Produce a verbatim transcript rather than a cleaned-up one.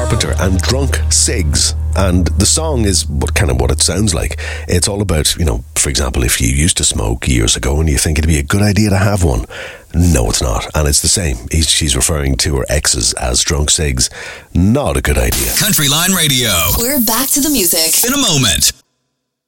Carpenter and Drunk Cigs. And the song is what kind of what it sounds like. It's all about, you know, for example, if you used to smoke years ago and you think it'd be a good idea to have one. No, it's not. And it's the same. He's, she's referring to her exes as drunk cigs. Not a good idea. Country Line Radio. We're back to the music in a moment.